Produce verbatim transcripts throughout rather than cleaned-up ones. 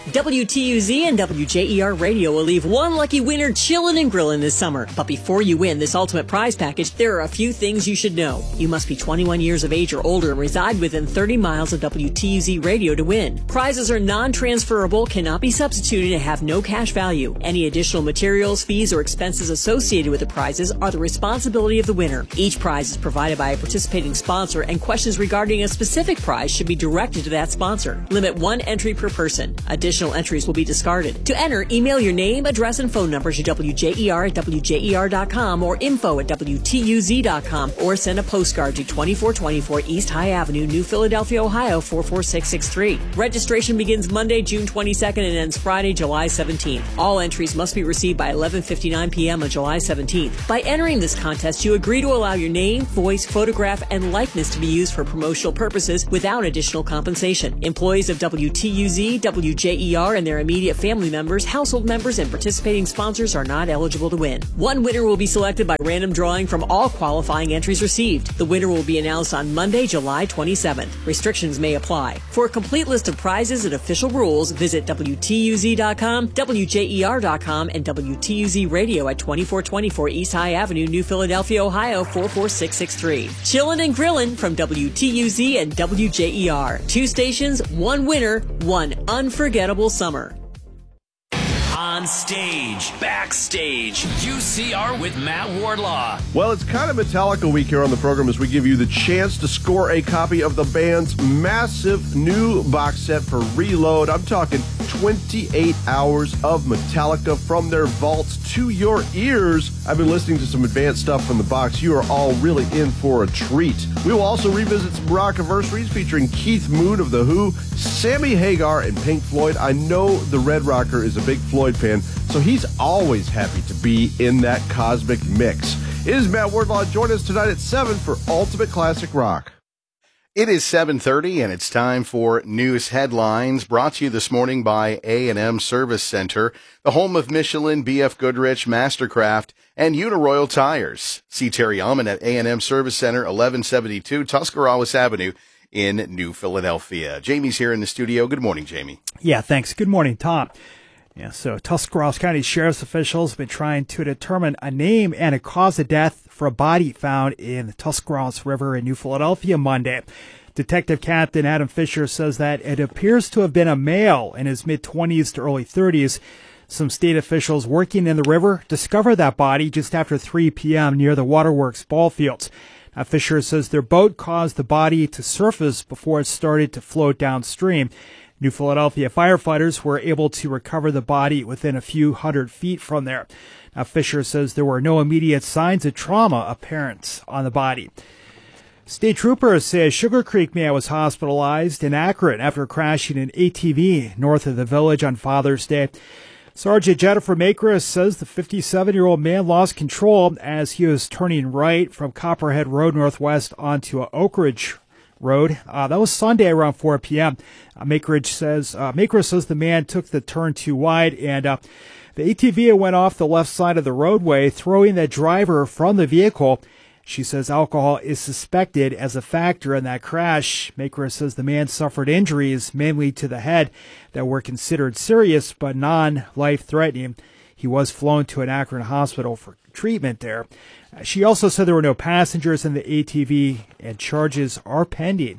W T U Z and W J E R Radio will leave one lucky winner chillin' and grillin' this summer. But before you win this ultimate prize package, there are a few things you should know. You must be twenty-one years of age or older and reside within thirty miles of W T U Z Radio to win. Prizes are non-transferable, cannot be substituted, and have no cash value. Any additional materials, fees, or expenses associated with the prizes are the responsibility of the winner. Each prize is provided by a participating sponsor, and questions regarding a specific prize should be directed to that sponsor. Limit one entry per person. Additional entries will be discarded. To enter, email your name, address, and phone numbers to W J E R at W J E R dot com or info at W T U Z dot com, or send a postcard to twenty-four twenty-four East High Avenue, New Philadelphia, Ohio four four six six three. Registration begins Monday, June twenty-second and ends Friday, July seventeenth. All entries must be received by eleven fifty-nine p.m. on July seventeenth. By entering this contest, you agree to allow your name, voice, photograph, and likeness to be used for promotional purposes without additional compensation. Employees of W T U Z, W J E R, and their immediate family members, household members, and participating sponsors are not eligible to win. One winner will be selected by random drawing from all qualifying entries received. The winner will be announced on Monday, July twenty-seventh. Restrictions may apply. For a complete list of prizes and official rules, visit W T U Z dot com, W J E R dot com, and W T U Z Radio at twenty-four twenty-four East High Avenue, New Philadelphia, Ohio four four six six three. Chillin' and grillin' from W T U Z and W J E R. Two stations, one winner, one unforgettable summer. On stage, backstage, U C R with Matt Wardlaw. Well, it's kind of Metallica week here on the program as we give you the chance to score a copy of the band's massive new box set for Reload. I'm talking twenty-eight hours of Metallica from their vaults to your ears. I've been listening to some advanced stuff from the box. You are all really in for a treat. We will also revisit some rock anniversaries featuring Keith Moon of The Who, Sammy Hagar, and Pink Floyd. I know the Red Rocker is a big Floyd fan, so he's always happy to be in that cosmic mix. It is Matt Wardlaw. Join us tonight at seven for Ultimate Classic Rock. It is seven thirty, and it's time for news headlines, brought to you this morning by A and M Service Center, the home of Michelin, B F Goodrich, Mastercraft, and Uniroyal Tires. See Terry Alman at A and M Service Center, eleven seventy-two Tuscarawas Avenue in New Philadelphia. Jamie's here in the studio. Good morning, Jamie. Yeah, thanks. Good morning, Tom. Yeah, so Tuscarawas County Sheriff's officials have been trying to determine a name and a cause of death for a body found in the Tuscarawas River in New Philadelphia Monday. Detective Captain Adam Fisher says that it appears to have been a male in his mid-twenties to early thirties. Some state officials working in the river discovered that body just after three p.m. near the Waterworks ball fields. Now, Fisher says their boat caused the body to surface before it started to float downstream. New Philadelphia firefighters were able to recover the body within a few hundred feet from there. Now, Fisher says there were no immediate signs of trauma apparent on the body. State troopers say a Sugar Creek man was hospitalized in Akron after crashing an A T V north of the village on Father's Day. Sergeant Jennifer Makris says the fifty-seven-year-old man lost control as he was turning right from Copperhead Road Northwest onto Oak Ridge Road. Uh, that was Sunday around four p.m. Uh, Makris says uh, Makris says the man took the turn too wide, and uh, the A T V went off the left side of the roadway, throwing the driver from the vehicle. She says alcohol is suspected as a factor in that crash. Makris says the man suffered injuries, mainly to the head, that were considered serious but non-life-threatening. He was flown to an Akron hospital for treatment there. She also said there were no passengers in the A T V and charges are pending.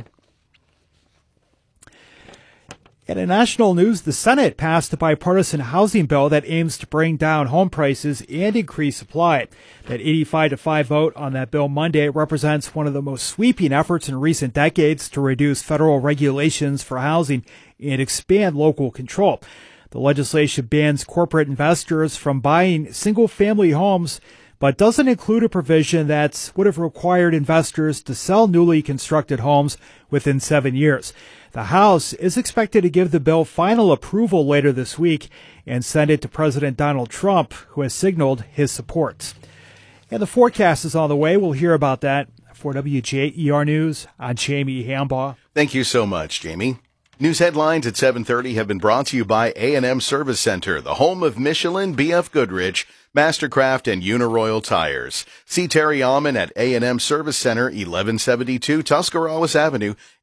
And in national news, the Senate passed a bipartisan housing bill that aims to bring down home prices and increase supply. That eighty-five to five vote on that bill Monday represents one of the most sweeping efforts in recent decades to reduce federal regulations for housing and expand local control. The legislation bans corporate investors from buying single-family homes, but doesn't include a provision that would have required investors to sell newly constructed homes within seven years. The House is expected to give the bill final approval later this week and send it to President Donald Trump, who has signaled his support. And the forecast is on the way. We'll hear about that. For W J E R News, I'm Jamie Hambaugh. Thank you so much, Jamie. News headlines at seven thirty have been brought to you by A and M Service Center, the home of Michelin, B F Goodrich, Mastercraft, and Uniroyal Tires. See Terry Alman at A and M Service Center, eleven seventy-two Tuscarawas Avenue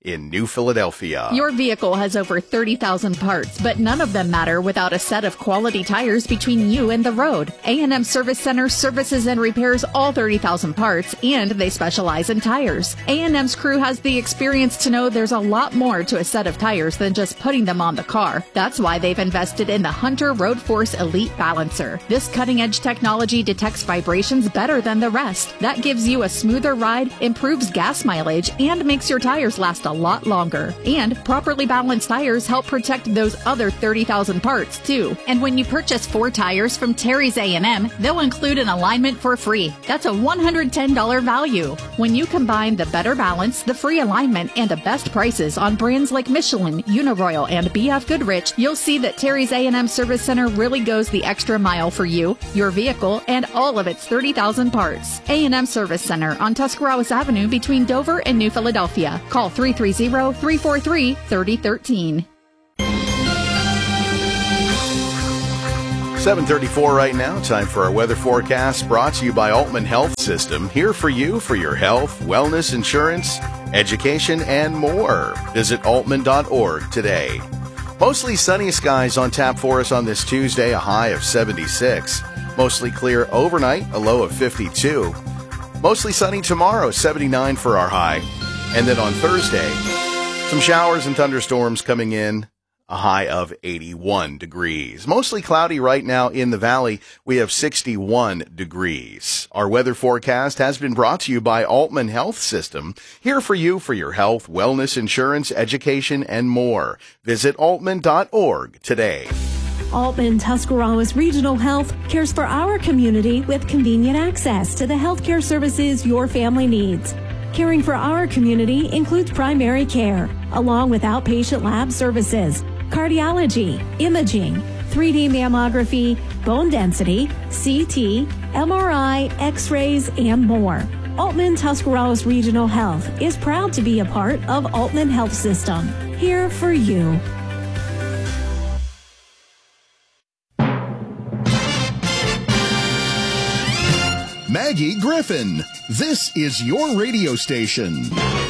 in New Philadelphia. Your vehicle has over thirty thousand parts, but none of them matter without a set of quality tires between you and the road. A and M Service Center services and repairs all thirty thousand parts, and they specialize in tires. A and M's crew has the experience to know there's a lot more to a set of tires than just putting them on the car. That's why they've invested in the Hunter Road Force Elite Balancer. This cutting-edge technology detects vibrations better than the rest. That gives you a smoother ride, improves gas mileage, and makes your tires last a lot longer. And properly balanced tires help protect those other thirty thousand parts, too. And when you purchase four tires from Terry's A and M, they'll include an alignment for free. That's a one hundred ten dollars value. When you combine the better balance, the free alignment, and the best prices on brands like Michelin, Uniroyal, and B F Goodrich, you'll see that Terry's A and M Service Center really goes the extra mile for you, your vehicle, and all of its thirty thousand parts. A and M Service Center on Tuscarawas Avenue between Dover and New Philadelphia. Call three three zero, three four three, three zero one three. seven thirty-four right now. Time for our weather forecast, brought to you by Altman Health System. Here for you for your health, wellness, insurance, education, and more. Visit altman dot org today. Mostly sunny skies on tap for us on this Tuesday, a high of seventy-six. Mostly clear overnight, a low of fifty-two. Mostly sunny tomorrow, seventy-nine for our high. And then on Thursday, some showers and thunderstorms coming in, a high of eighty-one degrees. Mostly cloudy right now in the valley. We have sixty-one degrees. Our weather forecast has been brought to you by Altman Health System. Here for you for your health, wellness, insurance, education, and more. Visit altman dot org today. Altman Tuscarawas Regional Health cares for our community with convenient access to the healthcare services your family needs. Caring for our community includes primary care, along with outpatient lab services, cardiology, imaging, three D mammography, bone density, C T, M R I, X-rays, and more. Altman Tuscarawas Regional Health is proud to be a part of Altman Health System. Here for you. Maggie Griffin, this is your radio station.